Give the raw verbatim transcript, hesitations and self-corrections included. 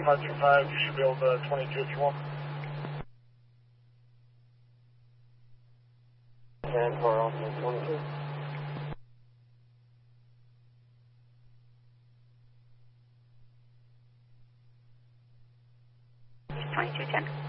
five two five, you should be able to twenty-two if you want. ten four, also twenty-two. twenty-two ten.